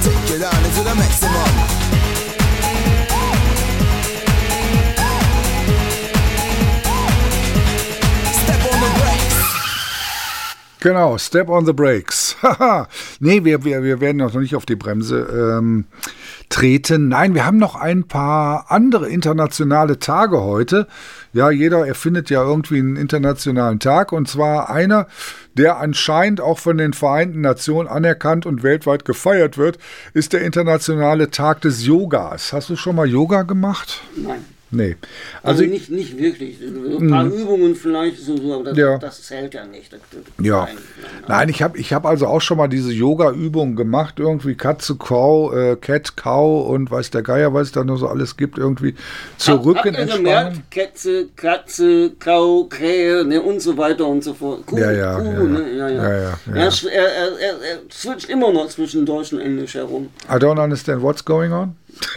Take it on into the maximum. Step on the brakes. Genau, Step on the Brakes. Haha. Nee, wir werden noch nicht auf die Bremse treten. Nein, wir haben noch ein paar andere internationale Tage heute. Ja, jeder erfindet ja irgendwie einen internationalen Tag, und zwar einer, der anscheinend auch von den Vereinten Nationen anerkannt und weltweit gefeiert wird, ist der internationale Tag des Yogas. Hast du schon mal Yoga gemacht? Nein. Nee. Also nicht wirklich. Ein paar Übungen vielleicht, so, aber das zählt ja nicht. Ja. Nein, ich hab also auch schon mal diese Yoga-Übungen gemacht, irgendwie Katze, Cow, Cat, Cow und weiß der Geier, was es da noch so alles gibt, irgendwie zur Rückenentspannung. Katze, Cow, Krähe, ne, und so weiter und so fort. Kuh, Ja. Er switcht immer noch zwischen Deutsch und Englisch herum. I don't understand what's going on.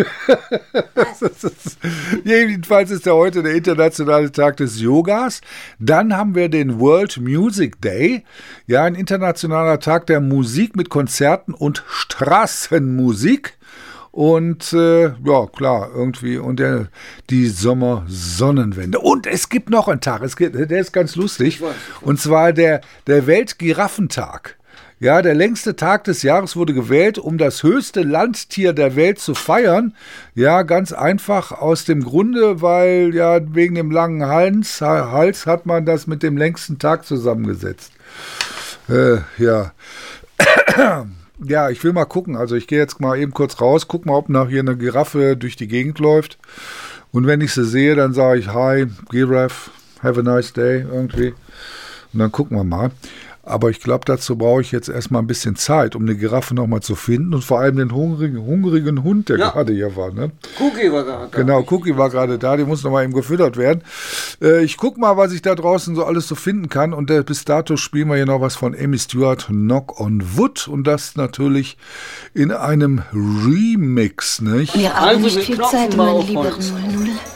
Jedenfalls ist ja heute der internationale Tag des Yogas. Dann haben wir den World Music Day, ja, ein internationaler Tag der Musik mit Konzerten und Straßenmusik. Und ja, klar, irgendwie, und die Sommersonnenwende. Und es gibt noch einen Tag, der ist ganz lustig, und zwar der Weltgiraffentag. Ja, der längste Tag des Jahres wurde gewählt, um das höchste Landtier der Welt zu feiern. Ja, ganz einfach aus dem Grunde, weil ja wegen dem langen Hals hat man das mit dem längsten Tag zusammengesetzt. Ja. Ja, ich will mal gucken. Also ich gehe jetzt mal eben kurz raus, guck mal, ob nach hier eine Giraffe durch die Gegend läuft. Und wenn ich sie sehe, dann sage ich, hi, Giraffe, have a nice day irgendwie. Und dann gucken wir mal. Aber ich glaube, dazu brauche ich jetzt erstmal ein bisschen Zeit, um eine Giraffe nochmal zu finden und vor allem den hungrigen Hund, der gerade hier war. Ne? Cookie war gerade da. Genau, Cookie war gerade da, die muss nochmal eben gefüttert werden. Ich gucke mal, was ich da draußen so alles so finden kann, und bis dato spielen wir hier noch was von Amy Stewart, Knock on Wood, und das natürlich in einem Remix. Nicht? Wir haben nicht viel Zeit, meine liebe 00.